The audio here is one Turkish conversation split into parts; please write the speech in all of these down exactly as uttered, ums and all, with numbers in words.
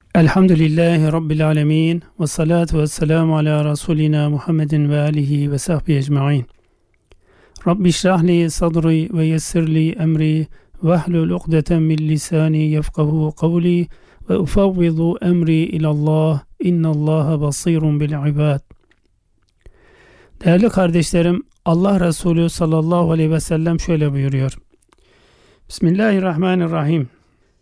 Elhamdülillahi Rabbil alemin ve salatu ve selamu ala Resulina Muhammedin ve alihi ve sahbihi ecma'in. Rabbi şrahli sadri ve yessirli emri ve ahlul uqdeten min lisani yefkahu kavli ve ufavvidu emri ilallah innallaha basirun bil ibad. Değerli kardeşlerim, Allah Resulü sallallahu aleyhi ve sellem şöyle buyuruyor. Bismillahirrahmanirrahim.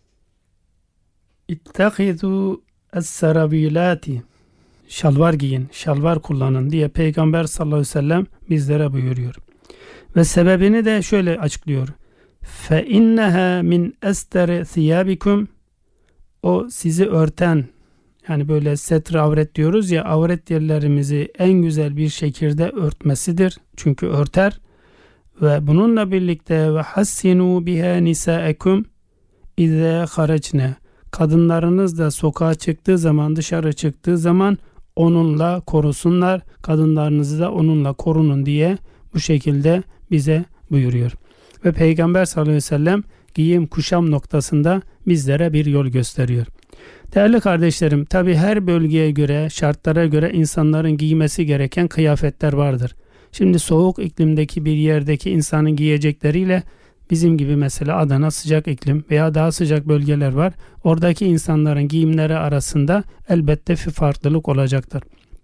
İttehizu es-serabilati. Şalvar giyin, şalvar kullanın diye Peygamber sallallahu aleyhi ve sellem bizlere buyuruyor. Ve sebebini de şöyle açıklıyor. Fe inneha min estere thiyabikum. O sizi örten, yani böyle setre avret diyoruz ya, avret yerlerimizi en güzel bir şekilde örtmesidir. Çünkü örter. Ve bununla birlikte ve hassinu biha nisaakum ize haracne. Kadınlarınız da sokağa çıktığı zaman, dışarı çıktığı zaman onunla korusunlar. Kadınlarınızı da onunla korunun diye bu şekilde bize buyuruyor. Ve Peygamber sallallahu aleyhi ve sellem giyim kuşam noktasında bizlere bir yol gösteriyor. Değerli kardeşlerim, tabi her bölgeye göre, şartlara göre insanların giymesi gereken kıyafetler vardır. Şimdi soğuk iklimdeki bir yerdeki insanın giyecekleriyle bizim gibi mesela Adana sıcak iklim veya daha sıcak bölgeler var. Oradaki insanların giyimleri arasında elbette bir farklılık olacaktır.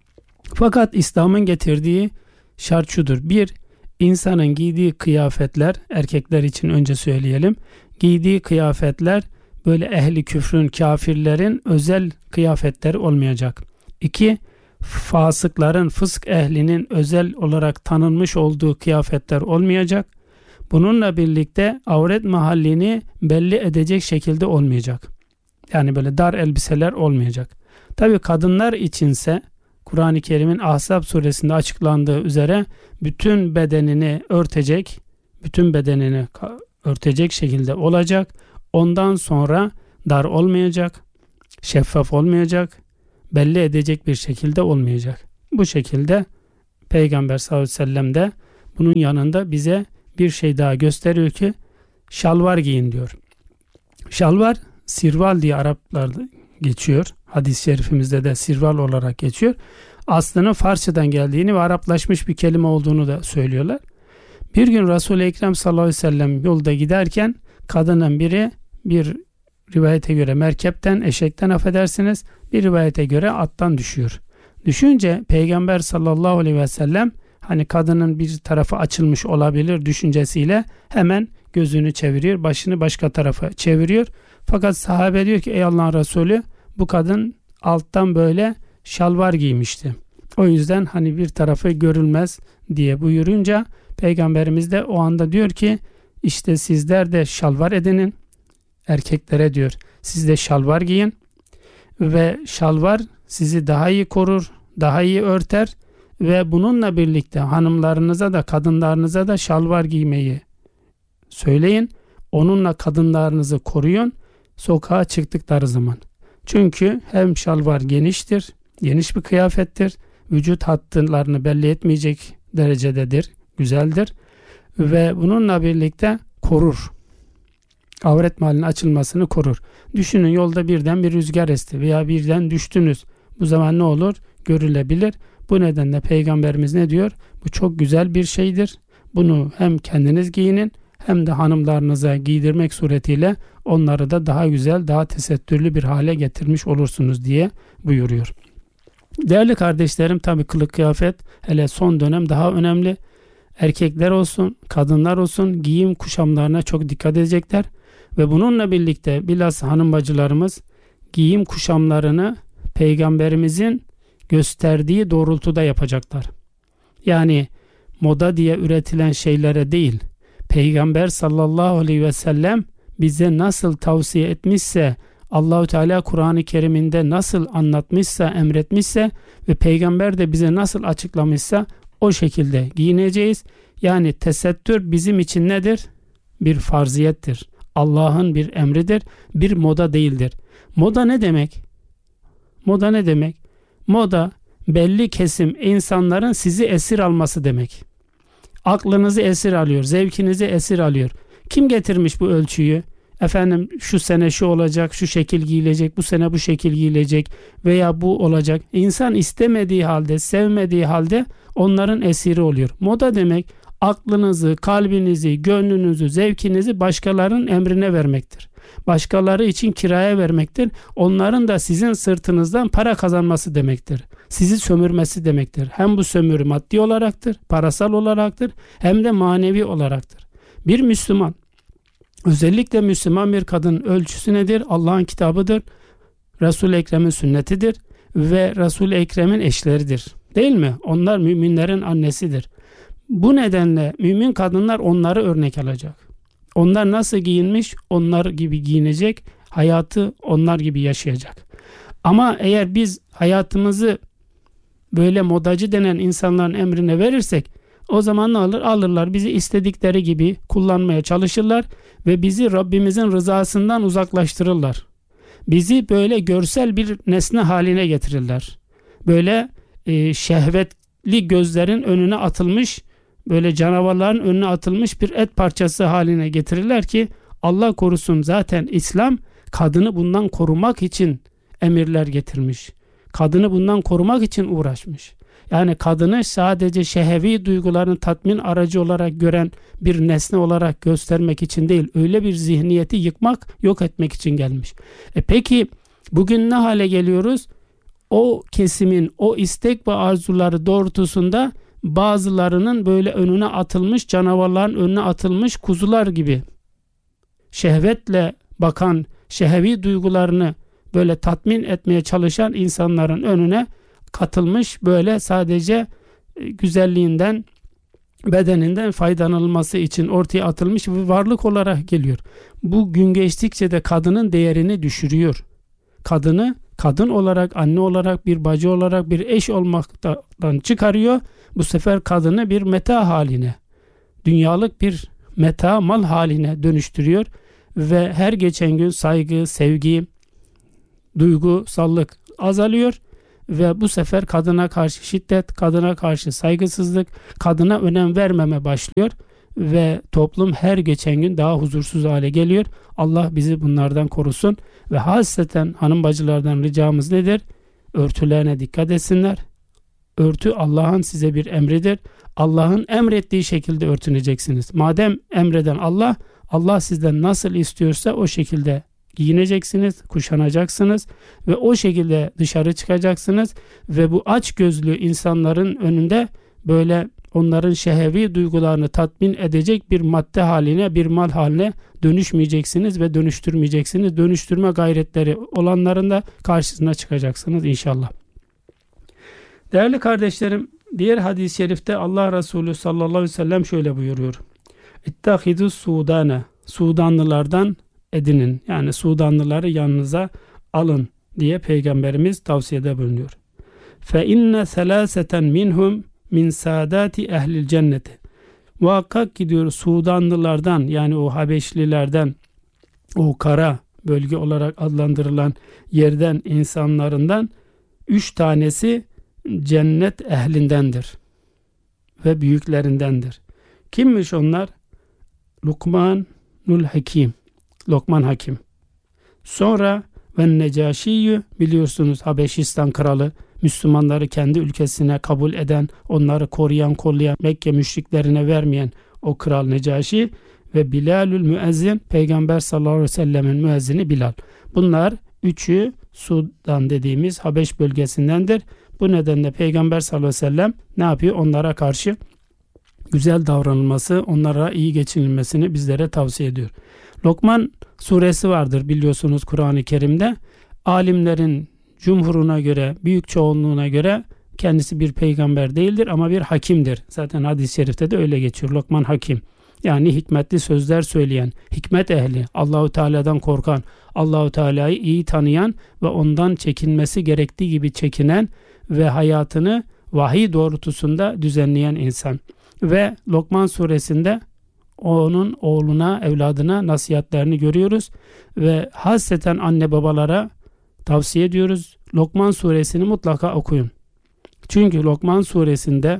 Fakat İslam'ın getirdiği şart şudur. Bir, insanın giydiği kıyafetler, erkekler için önce söyleyelim, giydiği kıyafetler böyle ehli küfrün, kafirlerin özel kıyafetleri olmayacak. İki, fasıkların, fısk ehlinin özel olarak tanınmış olduğu kıyafetler olmayacak. Bununla birlikte avret mahallini belli edecek şekilde olmayacak. Yani böyle dar elbiseler olmayacak. Tabii kadınlar içinse Kur'an-ı Kerim'in Ahzab suresinde açıklandığı üzere bütün bedenini örtecek, bütün bedenini örtecek şekilde olacak. Ondan sonra dar olmayacak, şeffaf olmayacak, belli edecek bir şekilde olmayacak. Bu şekilde Peygamber sallallahu aleyhi ve sellem de bunun yanında bize bir şey daha gösteriyor ki şalvar giyin diyor. Şalvar sirval diye Araplarda geçiyor. Hadis-i şerifimizde de sirval olarak geçiyor. Aslında Farsçadan geldiğini ve Araplaşmış bir kelime olduğunu da söylüyorlar. Bir gün Resul-i Ekrem sallallahu aleyhi ve sellem yolda giderken kadının biri bir rivayete göre merkepten, eşekten affedersiniz, bir rivayete göre attan düşüyor. Düşünce Peygamber sallallahu aleyhi ve sellem hani kadının bir tarafı açılmış olabilir düşüncesiyle hemen gözünü çeviriyor, başını başka tarafa çeviriyor. Fakat sahabe diyor ki ey Allah'ın Resulü, bu kadın alttan böyle şalvar giymişti. O yüzden hani bir tarafı görülmez diye buyurunca Peygamberimiz de o anda diyor ki işte sizler de şalvar edinin. Erkeklere diyor siz de şalvar giyin ve şalvar sizi daha iyi korur, daha iyi örter ve bununla birlikte hanımlarınıza da kadınlarınıza da şalvar giymeyi söyleyin. Onunla kadınlarınızı koruyun sokağa çıktıkları zaman. Çünkü hem şalvar geniştir, geniş bir kıyafettir, vücut hatlarını belli etmeyecek derecededir, güzeldir ve bununla birlikte korur. Avret mahallinin açılmasını korur. Düşünün, yolda birden bir rüzgar esti veya birden düştünüz. Bu zaman ne olur? Görülebilir. Bu nedenle Peygamberimiz ne diyor? Bu çok güzel bir şeydir. Bunu hem kendiniz giyinin hem de hanımlarınıza giydirmek suretiyle onları da daha güzel, daha tesettürlü bir hale getirmiş olursunuz diye buyuruyor. Değerli kardeşlerim, tabii kılık kıyafet hele son dönem daha önemli. Erkekler olsun, kadınlar olsun giyim kuşamlarına çok dikkat edecekler. Ve bununla birlikte bilhassa hanım bacılarımız giyim kuşamlarını Peygamberimizin gösterdiği doğrultuda yapacaklar. Yani moda diye üretilen şeylere değil, Peygamber sallallahu aleyhi ve sellem bize nasıl tavsiye etmişse, Allahu Teala Kur'an-ı Kerim'inde nasıl anlatmışsa, emretmişse ve Peygamber de bize nasıl açıklamışsa o şekilde giyineceğiz. Yani tesettür bizim için nedir? Bir farziyettir. Allah'ın bir emridir. Bir moda değildir. Moda ne demek? Moda ne demek? Moda belli kesim insanların sizi esir alması demek. Aklınızı esir alıyor, zevkinizi esir alıyor. Kim getirmiş bu ölçüyü? efendim şu sene şu olacak, şu şekil giyilecek, bu sene bu şekil giyilecek veya bu olacak. İnsan istemediği halde, sevmediği halde onların esiri oluyor. Moda demek aklınızı, kalbinizi, gönlünüzü, zevkinizi başkalarının emrine vermektir. Başkaları için kiraya vermektir. Onların da sizin sırtınızdan para kazanması demektir. Sizi sömürmesi demektir. Hem bu sömürü maddi olaraktır, parasal olaraktır, hem de manevi olaraktır. Bir Müslüman, özellikle Müslüman bir kadının ölçüsü nedir? Allah'ın kitabıdır, Resul-i Ekrem'in sünnetidir ve Resul-i Ekrem'in eşleridir. Değil mi? Onlar müminlerin annesidir. Bu nedenle mümin kadınlar onları örnek alacak. Onlar nasıl giyinmiş, onlar gibi giyinecek, hayatı onlar gibi yaşayacak. Ama eğer biz hayatımızı böyle modacı denen insanların emrine verirsek, o zaman ne olur? Alırlar, bizi istedikleri gibi kullanmaya çalışırlar ve bizi Rabbimizin rızasından uzaklaştırırlar. Bizi böyle görsel bir nesne haline getirirler. Böyle e, şehvetli gözlerin önüne atılmış, böyle canavarların önüne atılmış bir et parçası haline getirirler ki Allah korusun, zaten İslam kadını bundan korumak için emirler getirmiş. Kadını bundan korumak için uğraşmış. Yani kadını sadece şehevi duyguların tatmin aracı olarak gören bir nesne olarak göstermek için değil, öyle bir zihniyeti yıkmak, yok etmek için gelmiş. E peki bugün ne hale geliyoruz? O kesimin o istek ve arzuları doğrultusunda bazılarının böyle önüne atılmış, canavarların önüne atılmış kuzular gibi şehvetle bakan, şehevi duygularını böyle tatmin etmeye çalışan insanların önüne katılmış, böyle sadece güzelliğinden, bedeninden faydalanılması için ortaya atılmış bir varlık olarak geliyor. Bu gün geçtikçe de kadının değerini düşürüyor. Kadını kadın olarak, anne olarak, bir bacı olarak, bir eş olmaktan çıkarıyor. Bu sefer kadını bir meta haline, dünyalık bir meta, mal haline dönüştürüyor ve her geçen gün saygı, sevgi, duygusallık azalıyor ve bu sefer kadına karşı şiddet, kadına karşı saygısızlık, kadına önem vermeme başlıyor ve toplum her geçen gün daha huzursuz hale geliyor. Allah bizi bunlardan korusun ve hasreten hanım bacılardan ricamız nedir? Örtülerine dikkat etsinler. Örtü Allah'ın size bir emridir. Allah'ın emrettiği şekilde örtüneceksiniz. Madem emreden Allah, Allah sizden nasıl istiyorsa o şekilde giyineceksiniz, kuşanacaksınız ve o şekilde dışarı çıkacaksınız ve bu açgözlü insanların önünde böyle onların şehevi duygularını tatmin edecek bir madde haline, bir mal haline dönüşmeyeceksiniz ve dönüştürmeyeceksiniz. Dönüştürme gayretleri olanların da karşısına çıkacaksınız inşallah. Değerli kardeşlerim, diğer hadis-i şerifte Allah Resulü sallallahu aleyhi ve sellem şöyle buyuruyor. İttahidus Sudane, Sudanlılardan edinin. Yani Sudanlıları yanınıza alın diye Peygamberimiz tavsiyede bulunuyor. Fe inne selaseten minhum min saadati ehlil cenneti. Muhakkak ki diyor Sudanlılardan, yani o Habeşlilerden, o kara bölge olarak adlandırılan yerden, insanlarından üç tanesi cennet ehlindendir ve büyüklerindendir. Kimmiş onlar? Lukmanul Hakim, Lokman Hakim. Sonra ve Necaşiyyü, biliyorsunuz Habeşistan kralı, Müslümanları kendi ülkesine kabul eden, onları koruyan, kollayan, Mekke müşriklerine vermeyen o kral Necaşi ve Bilalül Müezzin, Peygamber sallallahu aleyhi ve sellemin müezzini Bilal. Bunlar üçü Sudan dediğimiz Habeş bölgesindendir. Bu nedenle Peygamber sallallahu aleyhi ve sellem ne yapıyor? Onlara karşı güzel davranılması, onlara iyi geçinilmesini bizlere tavsiye ediyor. Lokman suresi vardır biliyorsunuz Kur'an-ı Kerim'de. Alimlerin cumhuruna göre, büyük çoğunluğuna göre kendisi bir peygamber değildir ama bir hakimdir. Zaten hadis-i şerifte de öyle geçiyor. Lokman Hakim. Yani hikmetli sözler söyleyen, hikmet ehli, Allahu Teala'dan korkan, Allahu Teala'yı iyi tanıyan ve ondan çekinmesi gerektiği gibi çekinen ve hayatını vahiy doğrultusunda düzenleyen insan. Ve Lokman suresinde onun oğluna, evladına nasihatlerini görüyoruz ve hasreten anne babalara tavsiye ediyoruz. Lokman suresini mutlaka okuyun. Çünkü Lokman suresinde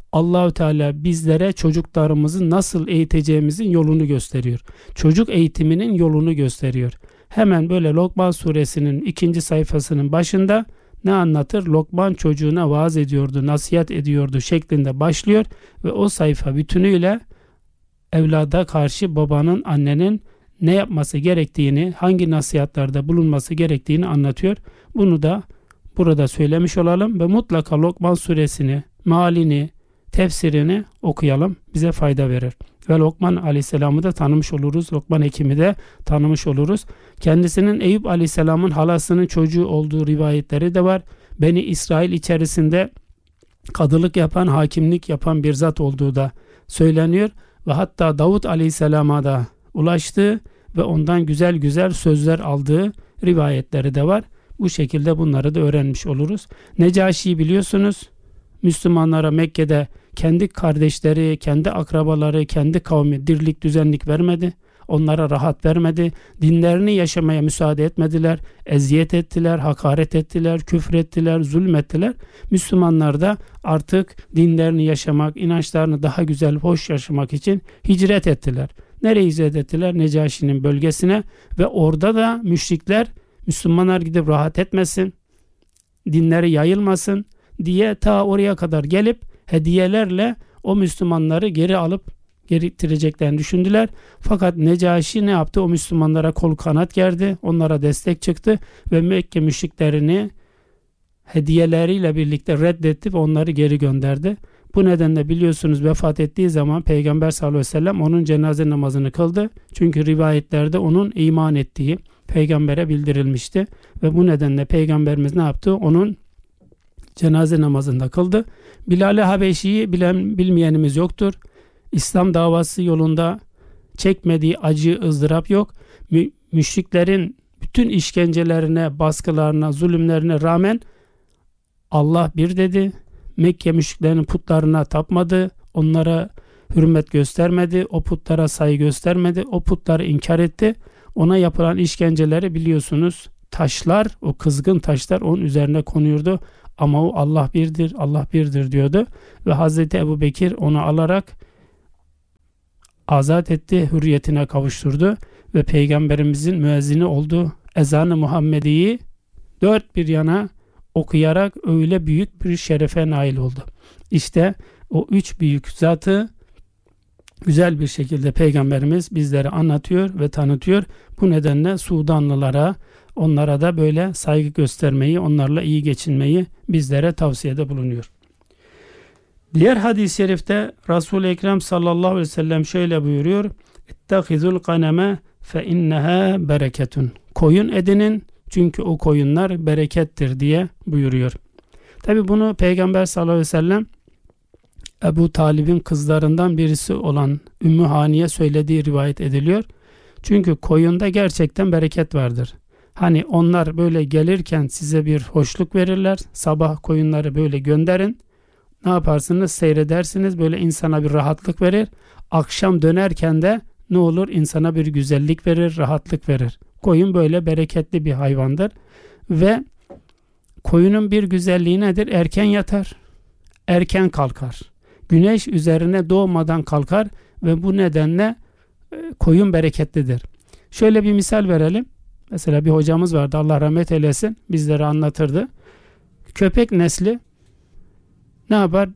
Allahu Teala bizlere çocuklarımızı nasıl eğiteceğimizin yolunu gösteriyor. Çocuk eğitiminin yolunu gösteriyor. Hemen böyle Lokman suresinin ikinci sayfasının başında ne anlatır? Lokman çocuğuna vaaz ediyordu, nasihat ediyordu şeklinde başlıyor ve o sayfa bütünüyle evlada karşı babanın, annenin ne yapması gerektiğini, hangi nasihatlarda bulunması gerektiğini anlatıyor. Bunu da burada söylemiş olalım ve mutlaka Lokman suresini, mealini, tefsirini okuyalım. Bize fayda verir. Ve Lokman Aleyhisselam'ı da tanımış oluruz. Lokman Hekim'i de tanımış oluruz. Kendisinin Eyüp Aleyhisselam'ın halasının çocuğu olduğu rivayetleri de var. Beni İsrail içerisinde kadılık yapan, hakimlik yapan bir zat olduğu da söyleniyor. Ve hatta Davut Aleyhisselam'a da ulaştığı ve ondan güzel güzel sözler aldığı rivayetleri de var. Bu şekilde bunları da öğrenmiş oluruz. Necaşi'yi biliyorsunuz. Müslümanlara Mekke'de kendi kardeşleri, kendi akrabaları, kendi kavmi dirlik düzenlik vermedi. Onlara rahat vermedi. Dinlerini yaşamaya müsaade etmediler. Eziyet ettiler, hakaret ettiler, küfrettiler, zulmettiler. Müslümanlar da artık dinlerini yaşamak, inançlarını daha güzel, hoş yaşamak için hicret ettiler. Nereye hicret ettiler? Necaşi'nin bölgesine ve orada da müşrikler Müslümanlar gidip rahat etmesin, dinleri yayılmasın diye ta oraya kadar gelip hediyelerle o Müslümanları geri alıp getireceklerini düşündüler. Fakat Necaşi ne yaptı? O Müslümanlara kol kanat gerdi. Onlara destek çıktı ve Mekke müşriklerini hediyeleriyle birlikte reddetti ve onları geri gönderdi. Bu nedenle biliyorsunuz vefat ettiği zaman Peygamber sallallahu aleyhi ve sellem onun cenaze namazını kıldı. Çünkü rivayetlerde onun iman ettiği Peygamber'e bildirilmişti. Ve bu nedenle Peygamberimiz ne yaptı? Onun cenaze namazında kıldı. Bilal-i Habeşi'yi bilen bilmeyenimiz yoktur. İslam davası yolunda çekmediği acı, ızdırap yok. Mü- müşriklerin bütün işkencelerine, baskılarına, zulümlerine rağmen Allah bir dedi. Mekke müşriklerinin putlarına tapmadı. Onlara hürmet göstermedi. O putlara saygı göstermedi. O putları inkar etti. Ona yapılan işkenceleri biliyorsunuz. Taşlar, o kızgın taşlar onun üzerine konuyordu. Ama o Allah birdir, Allah birdir diyordu. Ve Hazreti Ebubekir onu alarak azat etti, hürriyetine kavuşturdu. Ve Peygamberimizin müezzini oldu. Ezan-ı Muhammedi'yi dört bir yana okuyarak öyle büyük bir şerefe nail oldu. İşte o üç büyük zatı güzel bir şekilde Peygamberimiz bizlere anlatıyor ve tanıtıyor. Bu nedenle Sudanlılara, onlara da böyle saygı göstermeyi, onlarla iyi geçinmeyi bizlere tavsiyede bulunuyor. Diğer hadis-i şerifte Resul-i Ekrem sallallahu aleyhi ve sellem şöyle buyuruyor. İttehizul ganeme fe inneha bereketun. Koyun edinin çünkü o koyunlar berekettir diye buyuruyor. Tabi bunu Peygamber sallallahu aleyhi ve sellem Ebu Talib'in kızlarından birisi olan Ümmü Hani'ye söylediği rivayet ediliyor. Çünkü koyunda gerçekten bereket vardır. Hani onlar böyle gelirken size bir hoşluk verirler. Sabah koyunları böyle gönderin. Ne yaparsınız? Seyredersiniz. Böyle insana bir rahatlık verir. Akşam dönerken de ne olur? İnsana bir güzellik verir, rahatlık verir. Koyun böyle bereketli bir hayvandır. Ve koyunun bir güzelliği nedir? Erken yatar, erken kalkar. Güneş üzerine doğmadan kalkar ve bu nedenle koyun bereketlidir. Şöyle bir misal verelim. Mesela bir hocamız vardı, Allah rahmet eylesin, bizlere anlatırdı. Köpek nesli ne yapar?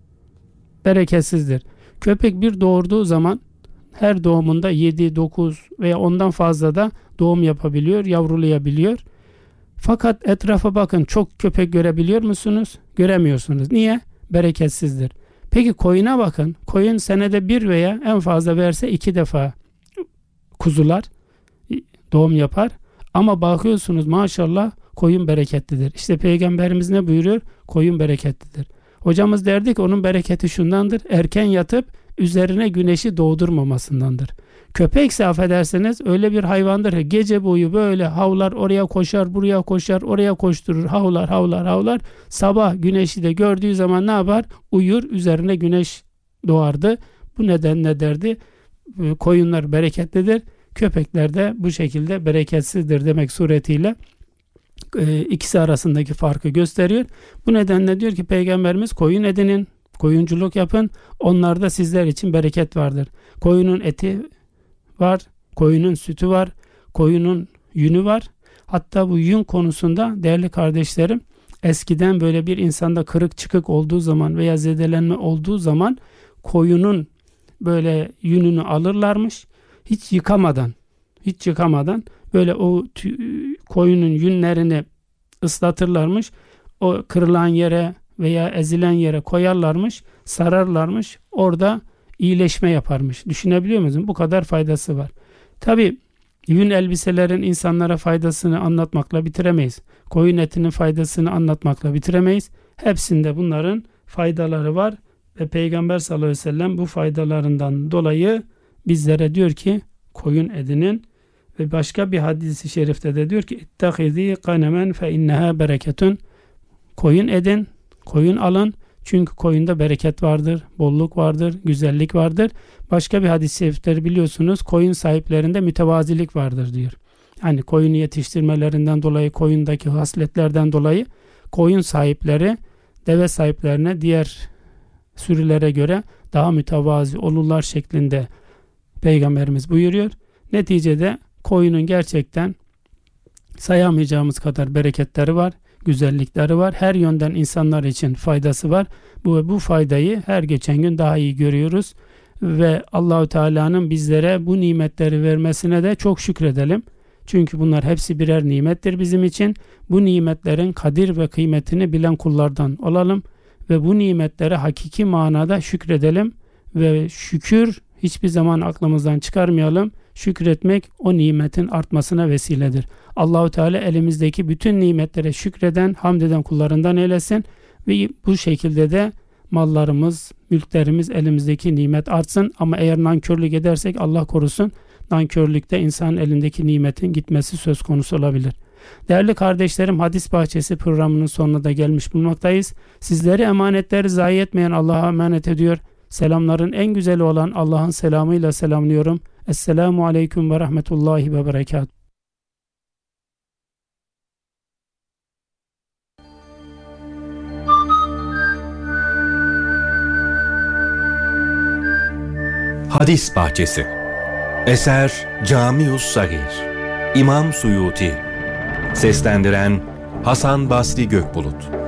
Bereketsizdir. Köpek bir doğurduğu zaman her doğumunda yedi, dokuz veya ondan fazla da doğum yapabiliyor, yavrulayabiliyor. Fakat etrafa bakın, çok köpek görebiliyor musunuz? Göremiyorsunuz. Niye? Bereketsizdir. Peki koyuna bakın. Koyun senede bir veya en fazla verse iki defa kuzular doğum yapar. Ama bakıyorsunuz maşallah koyun bereketlidir. İşte Peygamberimiz ne buyuruyor? Koyun bereketlidir. Hocamız derdi ki onun bereketi şundandır. Erken yatıp üzerine güneşi doğdurmamasındandır. Köpekse affedersiniz öyle bir hayvandır ki gece boyu böyle havlar, oraya koşar, buraya koşar, oraya koşturur, havlar, havlar, havlar. Sabah güneşi de gördüğü zaman ne yapar? Uyur, üzerine güneş doğardı. Bu nedenle derdi koyunlar bereketlidir. Köpekler de bu şekilde bereketsizdir demek suretiyle e, ikisi arasındaki farkı gösteriyor. Bu nedenle diyor ki Peygamberimiz koyun edinin. koyunculuk yapın. Onlarda sizler için bereket vardır. Koyunun eti var, koyunun sütü var, koyunun yünü var. Hatta bu yün konusunda değerli kardeşlerim, eskiden böyle bir insanda kırık çıkık olduğu zaman veya zedelenme olduğu zaman koyunun böyle yününü alırlarmış. Hiç yıkamadan, hiç yıkamadan böyle o tü- koyunun yünlerini ıslatırlarmış. O kırılan yere veya ezilen yere koyarlarmış, sararlarmış. Orada iyileşme yaparmış. Düşünebiliyor musunuz? Bu kadar faydası var. Tabii yün elbiselerin insanlara faydasını anlatmakla bitiremeyiz. Koyun etinin faydasını anlatmakla bitiremeyiz. Hepsinde bunların faydaları var ve Peygamber sallallahu aleyhi ve sellem bu faydalarından dolayı bizlere diyor ki koyun edinin ve başka bir hadis-i şerifte de diyor ki ittahizi kanemen fe inneha bereketun. Koyun edin, koyun alın. Çünkü koyunda bereket vardır, bolluk vardır, güzellik vardır. Başka bir hadis-i şerifleri biliyorsunuz, koyun sahiplerinde mütevazilik vardır diyor. Yani koyunu yetiştirmelerinden dolayı, koyundaki hasletlerden dolayı koyun sahipleri deve sahiplerine diğer sürülere göre daha mütevazi olurlar şeklinde Peygamberimiz buyuruyor. Neticede koyunun gerçekten sayamayacağımız kadar bereketleri var, güzellikleri var. Her yönden insanlar için faydası var. Bu bu faydayı her geçen gün daha iyi görüyoruz ve Allahu Teala'nın bizlere bu nimetleri vermesine de çok şükredelim. Çünkü bunlar hepsi birer nimettir bizim için. Bu nimetlerin kadir ve kıymetini bilen kullardan olalım ve bu nimetlere hakiki manada şükredelim ve şükür hiçbir zaman aklımızdan çıkarmayalım. Şükretmek o nimetin artmasına vesiledir. Allahu Teala elimizdeki bütün nimetlere şükreden, hamd eden kullarından eylesin ve bu şekilde de mallarımız, mülklerimiz, elimizdeki nimet artsın. Ama eğer nankörlük edersek Allah korusun, nankörlükte insanın elindeki nimetin gitmesi söz konusu olabilir. Değerli kardeşlerim, Hadis Bahçesi programının sonuna da gelmiş bulunmaktayız. Sizleri emanetleri zayi etmeyen Allah'a emanet ediyor. Selamların en güzeli olan Allah'ın selamıyla selamlıyorum. Esselamu Aleyküm ve Rahmetullahi ve Berekatuhu. Hadis Bahçesi. Eser Camius Sagir. İmam Suyuti. Seslendiren Hasan Basri Gökbulut.